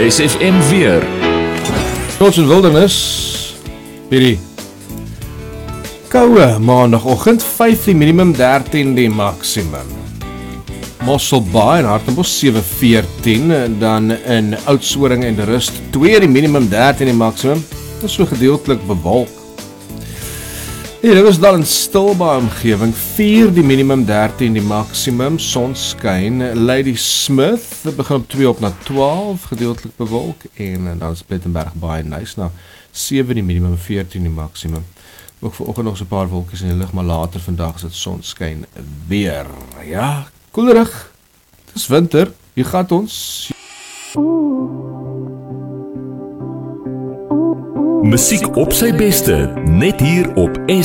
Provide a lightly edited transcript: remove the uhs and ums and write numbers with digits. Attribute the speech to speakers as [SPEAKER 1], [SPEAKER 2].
[SPEAKER 1] SFM weer.
[SPEAKER 2] Trots en wildernis, hierdie koue maandagoggend, 5 die minimum, 13 die maksimum. Mosselbaai en Hartenbos 7-14, dan in Oudtshoorn en Rust 2 die minimum, 13 die maksimum. Dit is so gedeeltelik bewolk. Hier is dan in Stilbaai omgewing 4 die minimum, 13 die maksimum, sonskyn. Lady Smith, dit begin op 2 op na 12, gedeeltelik bewolk, en dan is Plettenberg baie nice, na 7 die minimum, 14 die maksimum. Ook vanoggend nog so 'n paar wolkies in die lug, maar later vandag is dit sonskyn weer. Ja, koelerig. Dis winter, hier gaan ons.
[SPEAKER 1] Musiek op sy beste, net hier op